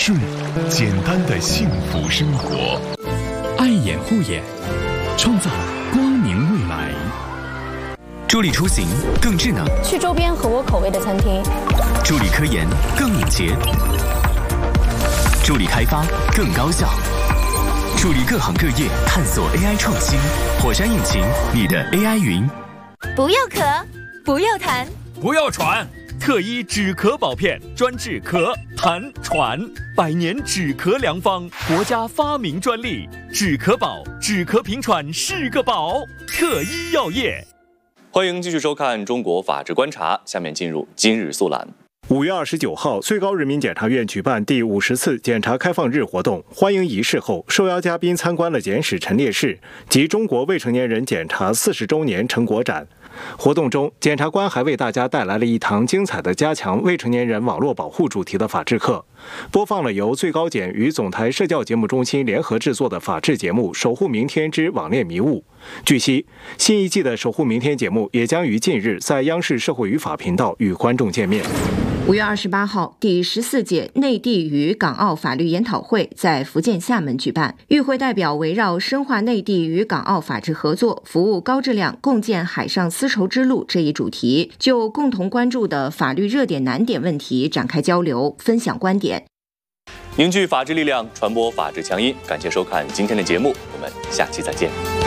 顺简单的幸福生活。 爱眼护眼，创造光明未来。助力出行更智能， 去周边合我口味的餐厅。 助力科研更敏捷，助力开发更高效，助力各行各业探索 AI 创新。火山引擎，你的 AI 云。 不要咳，不要痰， 不要喘。特一止咳宝片，专治咳、痰、喘，100年止咳良方，国家发明专利。止咳宝，止咳平喘是个宝。特一药业。 欢迎继续收看《中国法治观察》，下面进入今日速览。 5月29号，最高人民检察院举办第50次检察开放日活动。欢迎仪式后，受邀嘉宾参观了检史陈列室及中国未成年人检察40周年成果展。活动中，检察官还为大家带来了一堂精彩的加强未成年人网络保护主题的法制课，播放了由最高检与总台社教节目中心联合制作的法制节目《守护明天之网恋迷雾》。据悉，新一季的《守护明天》节目也将于近日在央视社会与法频道与观众见面。 5月28号，第14届内地与港澳法律研讨会在福建厦门举办。与会代表围绕深化内地与港澳法治合作，服务高质量共建海上丝绸之路这一主题，就共同关注的法律热点难点问题展开交流，分享观点。 凝聚法治力量，传播法治强音。感谢收看今天的节目，我们下期再见。